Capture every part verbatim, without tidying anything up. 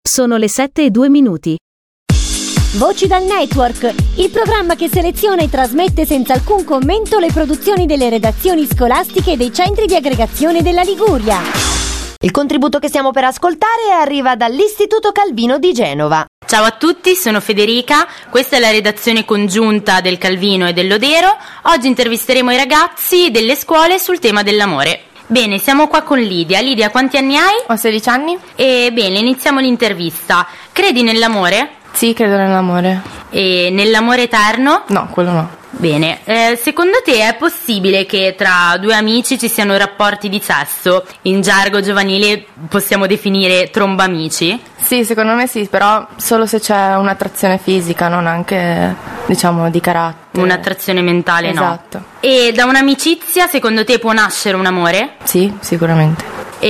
Sono le sette e due minuti. Voci dal Network, il programma che seleziona e trasmette senza alcun commento le produzioni delle redazioni scolastiche e dei centri di aggregazione della Liguria. Il contributo che stiamo per ascoltare arriva dall'Istituto Calvino di Genova. Ciao a tutti, sono Federica, questa è la redazione congiunta del Calvino e dell'Odero. Oggi intervisteremo i ragazzi delle scuole sul tema dell'amore. Bene, siamo qua con Lidia. Lidia, quanti anni hai? Ho sedici anni. E bene, iniziamo l'intervista. Credi nell'amore? Sì, credo nell'amore. E nell'amore eterno? No, quello no. Bene, eh, secondo te è possibile che tra due amici ci siano rapporti di sesso? In gergo giovanile possiamo definire trombamici? Sì, secondo me sì, però solo se c'è un'attrazione fisica, non anche, diciamo, di carattere. Un'attrazione mentale, no? Esatto. E da un'amicizia, secondo te, può nascere un amore? Sì, sicuramente.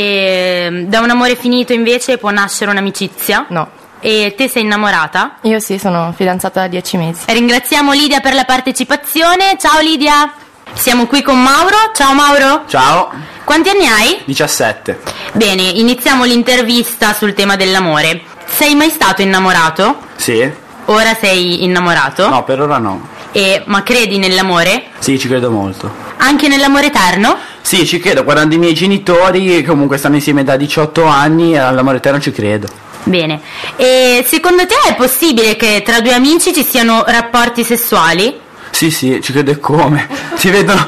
E da un amore finito, invece, può nascere un'amicizia? No. E te sei innamorata? Io sì, sono fidanzata da dieci mesi. Ringraziamo Lidia per la partecipazione. Ciao Lidia. Siamo qui con Mauro. Ciao Mauro. Ciao. Quanti anni hai? diciassette. Bene, iniziamo l'intervista sul tema dell'amore. Sei mai stato innamorato? Sì. Ora sei innamorato? No, per ora no. E, ma credi nell'amore? Sì, ci credo molto. Anche nell'amore eterno? Sì, ci credo, guardando i miei genitori che comunque stanno insieme da diciotto anni, e all'amore eterno ci credo. Bene, e secondo te è possibile che tra due amici ci siano rapporti sessuali? Sì, sì, ci credo e come. Si vedono,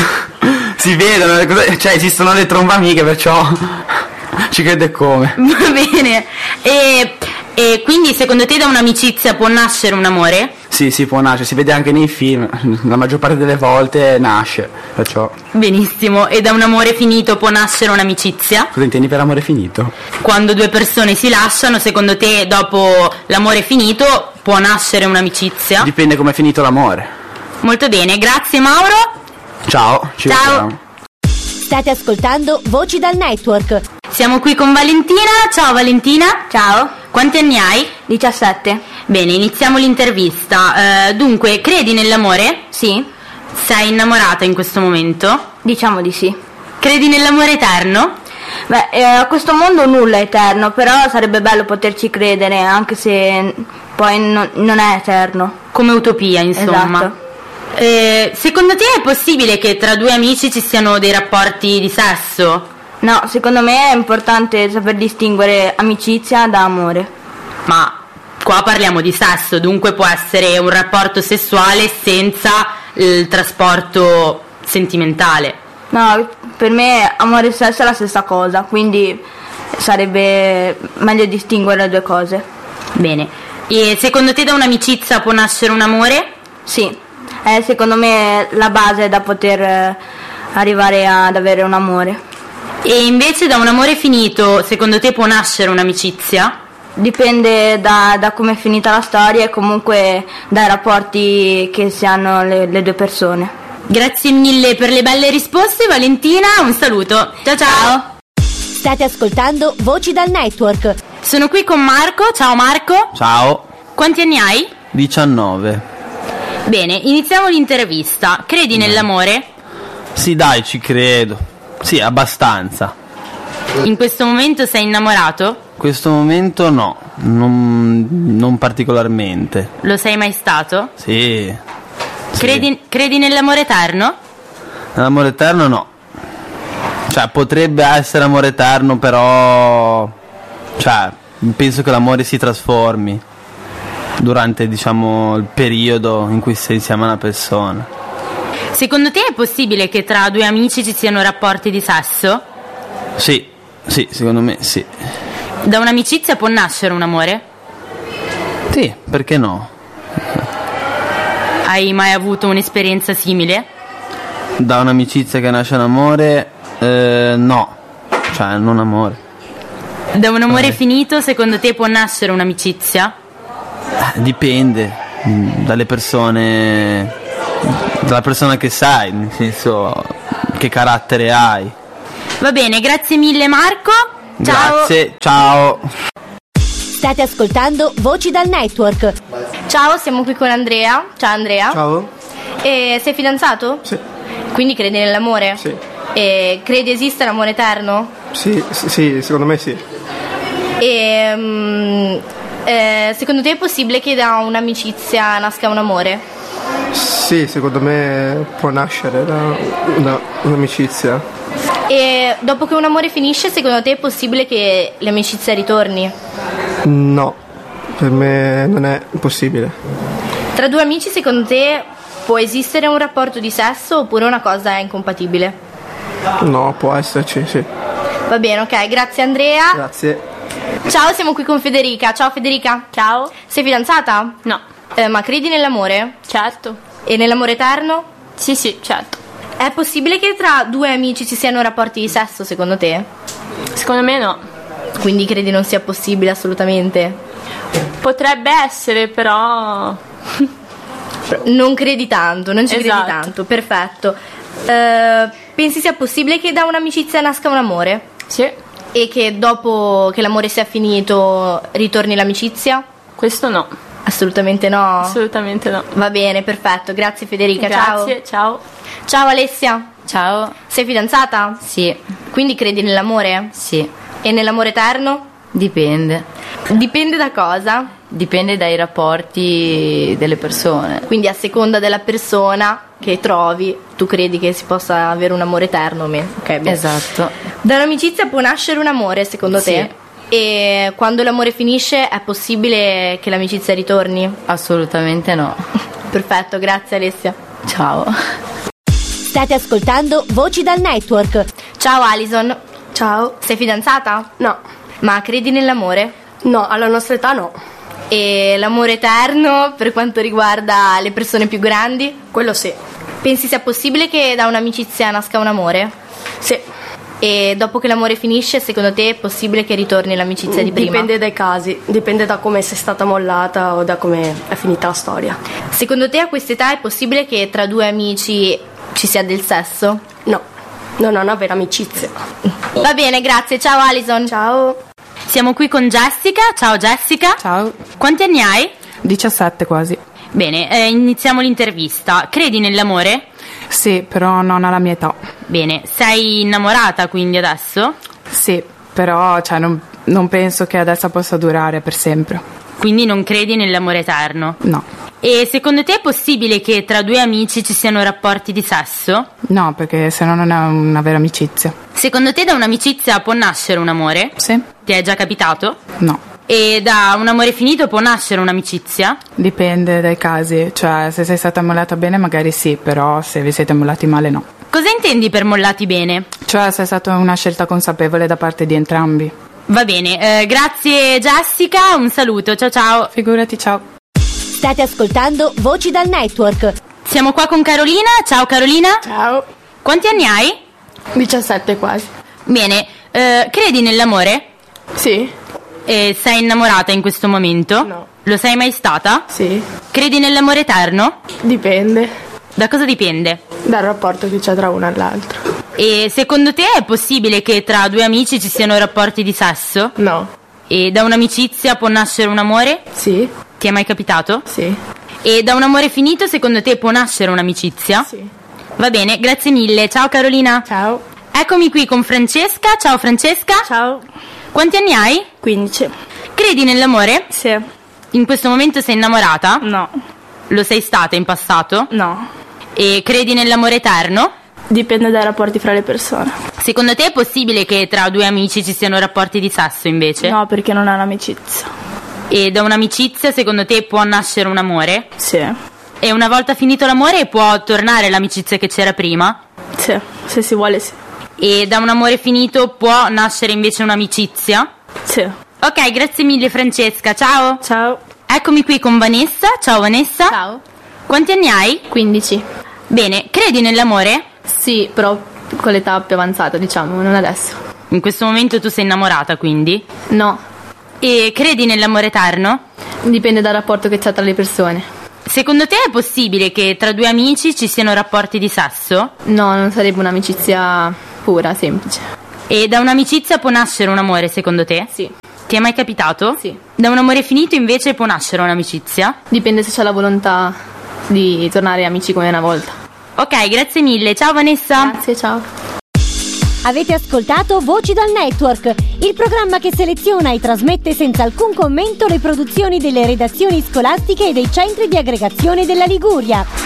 si vedono, cioè esistono le trombamiche, perciò ci credo e come. Va bene, e, e quindi secondo te da un'amicizia può nascere un amore? Sì, sì, può nascere, si vede anche nei film, la maggior parte delle volte nasce, perciò. Benissimo, e da un amore finito può nascere un'amicizia? Cosa intendi per amore finito? Quando due persone si lasciano, secondo te dopo l'amore finito può nascere un'amicizia? Dipende come è finito l'amore. Molto bene, grazie Mauro. Ciao, ci Ciao. vediamo. State ascoltando Voci dal Network. Siamo qui con Valentina. Ciao Valentina. Ciao. Quanti anni hai? diciassette. Bene, iniziamo l'intervista. Uh, dunque, credi nell'amore? Sì. Sei innamorata in questo momento? Diciamo di sì. Credi nell'amore eterno? Beh, eh, a questo mondo nulla è eterno, però sarebbe bello poterci credere, anche se poi no, non è eterno. Come utopia, insomma. Esatto. Eh, secondo te è possibile che tra due amici ci siano dei rapporti di sesso? No, secondo me è importante saper distinguere amicizia da amore. Ma qua parliamo di sesso, dunque può essere un rapporto sessuale senza il trasporto sentimentale. No, per me amore e sesso è la stessa cosa, quindi sarebbe meglio distinguere le due cose. Bene, e secondo te da un'amicizia può nascere un amore? Sì, è secondo me la base da poter arrivare ad avere un amore. E invece da un amore finito, secondo te può nascere un'amicizia? Dipende da, da come è finita la storia e comunque dai rapporti che si hanno le, le due persone. Grazie mille per le belle risposte Valentina, un saluto. Ciao ciao. State ascoltando Voci dal Network. Sono qui con Marco. Ciao Marco. Ciao. Quanti anni hai? diciannove. Bene, iniziamo l'intervista. Credi nell'amore? Sì, dai, ci credo. Sì, abbastanza. In questo momento sei innamorato? In questo momento no, non, non particolarmente. Lo sei mai stato? Sì. Credi, sì. credi nell'amore eterno? Nell'amore eterno no. Cioè, potrebbe essere amore eterno, però... Cioè, penso che l'amore si trasformi durante, diciamo, il periodo in cui sei insieme a una persona. Secondo te è possibile che tra due amici ci siano rapporti di sesso? Sì, sì, secondo me sì. Da un'amicizia può nascere un amore? Sì, perché no? Hai mai avuto un'esperienza simile? Da un'amicizia che nasce un amore, eh, no. Cioè, non amore. Da un amore eh. finito, secondo te può nascere un'amicizia? Eh, dipende dalle persone... dalla persona che sai, nel senso che carattere hai. Va bene, grazie mille Marco. Ciao. Grazie, ciao. State ascoltando Voci dal Network. Ciao, siamo qui con Andrea. Ciao Andrea. Ciao. E sei fidanzato? Sì. Quindi credi nell'amore? Sì. E credi esista l'amore eterno? Sì, sì, sì, secondo me sì. E mm, eh, secondo te è possibile che da un'amicizia nasca un amore? Sì, secondo me può nascere da una, un'amicizia. E dopo che un amore finisce, secondo te è possibile che l'amicizia ritorni? No, per me non è possibile. Tra due amici, secondo te può esistere un rapporto di sesso oppure una cosa è incompatibile? No, può esserci, sì. Va bene, ok, grazie Andrea. Grazie. Ciao, siamo qui con Federica. Ciao Federica. Ciao. Sei fidanzata? No. Eh, ma credi nell'amore? Certo. E nell'amore eterno? Sì, sì, certo. È possibile che tra due amici ci siano rapporti di sesso, secondo te? Secondo me no. Quindi credi non sia possibile assolutamente? Potrebbe essere, però... Non credi tanto, non ci Esatto. credi tanto, perfetto. Eh, pensi sia possibile che da un'amicizia nasca un amore? Sì. E che dopo che l'amore sia finito ritorni l'amicizia? Questo no. Assolutamente no. Assolutamente no. Va bene, perfetto. Grazie Federica. Grazie, ciao. Ciao Alessia. Ciao. Sei fidanzata? Sì. Quindi credi nell'amore? Sì. E nell'amore eterno? Dipende. Dipende da cosa? Dipende dai rapporti delle persone. Quindi a seconda della persona che trovi, tu credi che si possa avere un amore eterno o meno? Ok, bene. Esatto. Da un'amicizia può nascere un amore, secondo Sì. te? E quando l'amore finisce è possibile che l'amicizia ritorni? Assolutamente no. Perfetto, grazie Alessia. Ciao. State ascoltando Voci dal Network. Ciao Alison. Ciao. Sei fidanzata? No. Ma credi nell'amore? No, alla nostra età no. E l'amore eterno per quanto riguarda le persone più grandi? Quello sì. Pensi sia possibile che da un'amicizia nasca un amore? Sì. E dopo che l'amore finisce, secondo te è possibile che ritorni l'amicizia di prima? Dipende dai casi, dipende da come sei stata mollata o da come è finita la storia. Secondo te a quest'età è possibile che tra due amici ci sia del sesso? No, non è una vera amicizia. Va bene, grazie. Ciao Alison. Ciao. Siamo qui con Jessica. Ciao Jessica. Ciao. Quanti anni hai? diciassette quasi. Bene, eh, iniziamo l'intervista. Credi nell'amore? Sì, però non alla mia età. Bene, sei innamorata quindi adesso? Sì, però cioè, non, non penso che adesso possa durare per sempre. Quindi non credi nell'amore eterno? No. E secondo te è possibile che tra due amici ci siano rapporti di sesso? No, perché se no non è una vera amicizia. Secondo te da un'amicizia può nascere un amore? Sì. Ti è già capitato? No. E da un amore finito può nascere un'amicizia? Dipende dai casi, cioè se sei stata mollata bene magari sì, però se vi siete mollati male no. Cosa intendi per mollati bene? Cioè se è stata una scelta consapevole da parte di entrambi. Va bene, eh, grazie Jessica, un saluto, ciao ciao. Figurati, ciao. State ascoltando Voci dal Network. Siamo qua con Carolina, ciao Carolina. Ciao. Quanti anni hai? diciassette quasi. Bene, eh, credi nell'amore? Sì. E sei innamorata in questo momento? No. Lo sei mai stata? Sì. Credi nell'amore eterno? Dipende. Da cosa dipende? Dal rapporto che c'è tra uno e l'altro. E secondo te è possibile che tra due amici ci siano rapporti di sesso? No. E da un'amicizia può nascere un amore? Sì. Ti è mai capitato? Sì. E da un amore finito secondo te può nascere un'amicizia? Sì. Va bene, grazie mille, ciao Carolina. Ciao. Eccomi qui con Francesca, ciao Francesca. Ciao. Quanti anni hai? quindici. Credi nell'amore? Sì. In questo momento sei innamorata? No. Lo sei stata in passato? No. E credi nell'amore eterno? Dipende dai rapporti fra le persone. Secondo te è possibile che tra due amici ci siano rapporti di sesso invece? No, perché non è un'amicizia. E da un'amicizia secondo te può nascere un amore? Sì. E una volta finito l'amore può tornare l'amicizia che c'era prima? Sì, se si vuole sì. E da un amore finito può nascere invece un'amicizia? Sì. Ok, grazie mille Francesca, ciao. Ciao. Eccomi qui con Vanessa, ciao Vanessa. Ciao. Quanti anni hai? quindici. Bene, credi nell'amore? Sì, però con l'età più avanzata, diciamo, non adesso. In questo momento tu sei innamorata quindi? No. E credi nell'amore eterno? Dipende dal rapporto che c'è tra le persone. Secondo te è possibile che tra due amici ci siano rapporti di sesso? No, non sarebbe un'amicizia pura, semplice. E da un'amicizia può nascere un amore secondo te? Sì. Ti è mai capitato? Sì. Da un amore finito invece può nascere un'amicizia? Dipende se c'è la volontà di tornare amici come una volta. Ok, grazie mille. Ciao Vanessa. Grazie, ciao. Avete ascoltato Voci dal Network, il programma che seleziona e trasmette senza alcun commento le produzioni delle redazioni scolastiche e dei centri di aggregazione della Liguria.